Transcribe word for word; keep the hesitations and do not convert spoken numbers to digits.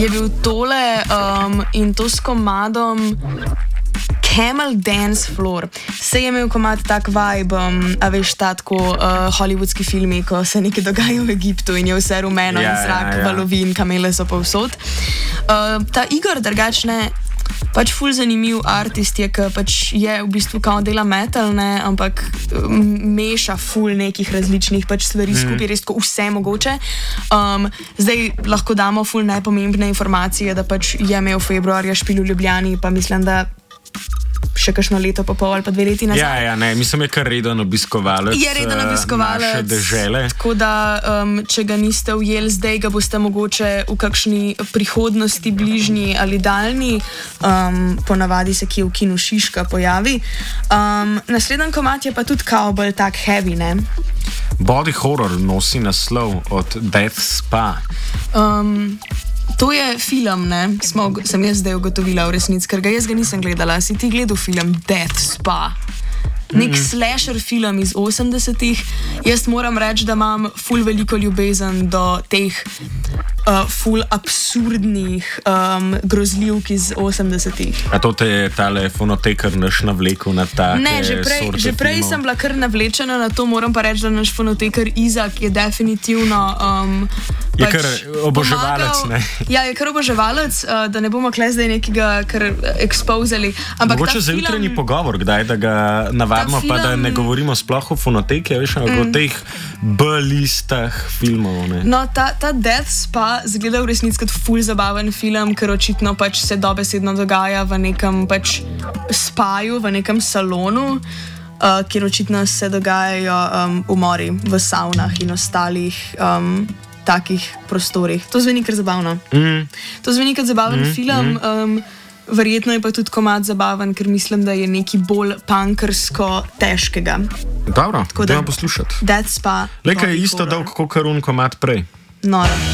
je bil tole um, in to s komadom Camel Dance Floor. Se je imel komad tak vibe, um, a veš, tako uh, hollywoodski filmi, ko se nekaj dogaja v Egiptu in je vse rumeno ja, in zrak, ja, ja. valovi in kamele so povsod. Uh, ta Igor drugačne, pač ful zanimiv artist je, ki pač je v bistvu kao dela metal, ne, ampak um, meša ful nekih različnih pač stvari mm. skupaj, res tako vse mogoče. Um, zdaj lahko damo ful najpomembne informacije, da pač je imel februarja špil v Ljubljani, pa mislim, da še kakšno leto pa pol ali pa dve leti nazaj. Ja, ja, ne, mislim, je kar reden obiskovalec. Je reden obiskovalec. Naše dežele. Tako da, um, če ga niste ujeli zdaj, ga boste mogoče v kakšni prihodnosti, bližnji ali daljni, um, ponavadi se kje v kinu Šiška pojavi. Um, naslednji komad je pa tudi kao bolj tak heavy, ne? Body Horror nosi naslov od Death Spa. Um, To je film, ne? Smo, sem jaz zdaj ugotovila v resnici, ker ga jaz ga nisem gledala. Si ti gledal film Death Spa? Nek mm-hmm. slasher film iz osemdesetih. Jaz moram reči, da imam ful veliko ljubezen do teh uh, ful absurdnih um, grozljivk iz osemdesetih. A to te je tale fonotekar naš navlekel na take Ne, že prej, sorte že prej sem bila kar navlečena na to, moram pa reči, da naš fonotekar Izak je definitivno um, je pač kar oboževalec, pomagal, ne? Ja, je kar oboževalec, uh, da ne bomo kle zdaj nekega kar expozali. Mogoče za jutranji film... pogovor, kdaj, da ga navadimo, film... pa da ne govorimo sploh o fonoteki, veš, mm. o teh B-listah filmov, ne? No, ta, ta Death Spa zgleda v resnici kot ful zabaven film, ker očitno pač se dobesedno dogaja v nekem pač spaju, v nekem salonu, uh, kjer očitno se dogajajo um, umori v savnah in ostalih um, takih prostorih. To zveni kar zabavno. Mm. To zveni kar zabaven mm, film. Mm. Um, verjetno je pa tudi komad zabaven, ker mislim, da je nekaj bolj punkersko težkega. Dobro, dajmo poslušati. Death Spa. Lekaj je isto dolg, kot kar un komad prej. Noro.